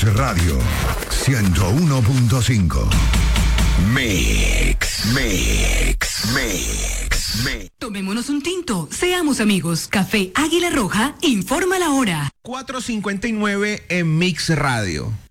Radio 101.5. Mix. Tomémonos un tinto, seamos amigos. Café Águila Roja informa la hora. 4:59 en Mix Radio.